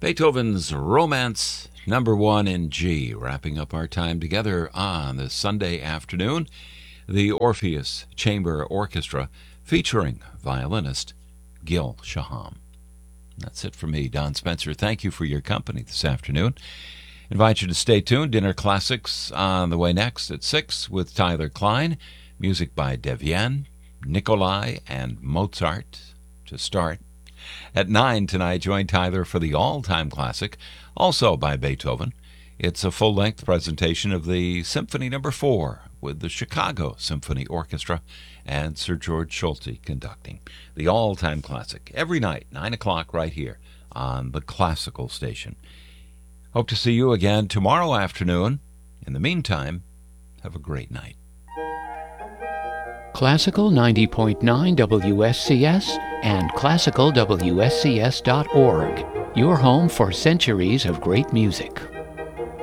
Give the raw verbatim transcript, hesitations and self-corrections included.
Beethoven's Romance Number One in G, wrapping up our time together on this Sunday afternoon. The Orpheus Chamber Orchestra featuring violinist Gil Shaham. That's it for me, Don Spencer. Thank you for your company this afternoon. Invite you to stay tuned. Dinner Classics on the way next at six with Tyler Klein. Music by Devienne, Nikolai, and Mozart to start. At nine tonight, join Tyler for the all-time classic, also by Beethoven. It's a full-length presentation of the Symphony Number Four with the Chicago Symphony Orchestra and Sir George Solti conducting. The all-time classic, every night, nine o'clock, right here on the Classical Station. Hope to see you again tomorrow afternoon. In the meantime, have a great night. Classical ninety point nine W S C S and classical W S C S dot org. Your home for centuries of great music.